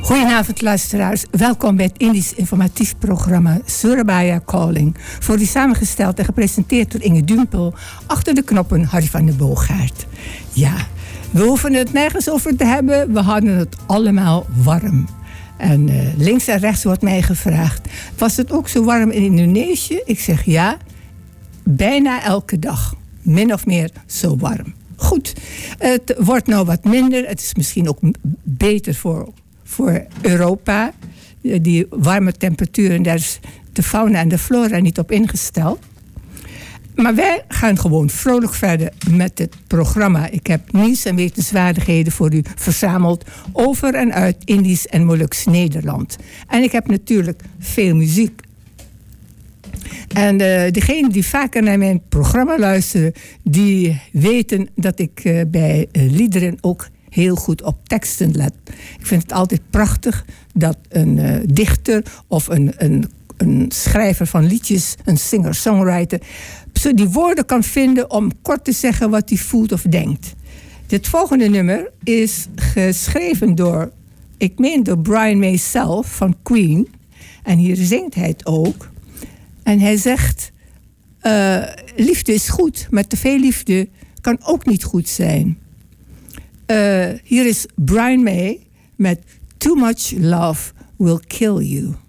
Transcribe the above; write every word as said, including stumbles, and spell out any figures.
Goedenavond luisteraars, welkom bij het Indisch informatief programma Surabaya Calling. Voor u samengesteld en gepresenteerd door Inge Dumpel, achter de knoppen Harry van der Boogaard. Ja, we hoeven het nergens over te hebben, we hadden het allemaal warm. En uh, links en rechts wordt mij gevraagd, was het ook zo warm in Indonesië? Ik zeg ja, bijna elke dag, min of meer zo warm. Goed, het wordt nou wat minder, het is misschien ook beter voor... Voor Europa, die warme temperaturen, daar is de fauna en de flora niet op ingesteld. Maar wij gaan gewoon vrolijk verder met het programma. Ik heb nieuws en wetenswaardigheden voor u verzameld over en uit Indisch en Moluks Nederland. En ik heb natuurlijk veel muziek. En uh, degenen die vaker naar mijn programma luisteren, die weten dat ik uh, bij uh, liederen ook heel goed op teksten let. Ik vind het altijd prachtig dat een uh, dichter of een, een, een schrijver van liedjes, een singer-songwriter, zo die woorden kan vinden om kort te zeggen wat hij voelt of denkt. Dit volgende nummer is geschreven door, ik meen door Brian May zelf van Queen. En hier zingt hij het ook. En hij zegt, uh, liefde is goed, maar te veel liefde kan ook niet goed zijn. Uh, hier is Brian May met Too Much Love Will Kill You.